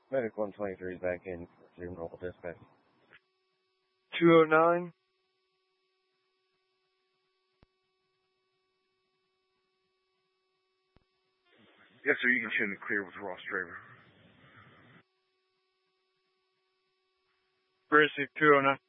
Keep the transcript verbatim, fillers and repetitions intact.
Medic one twenty-three is back in. Resume normal dispatch. two oh nine. Yes, sir. You can shoot in the clear with Ross Draver. Brisk two oh nine.